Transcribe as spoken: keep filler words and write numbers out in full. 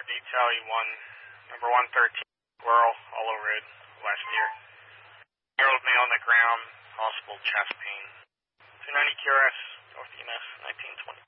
Tally one, number one thirteen, squirrel, all over it last year. Year-old male on the ground, possible chest pain. two ninety Q R S, North E M S, nineteen twenty.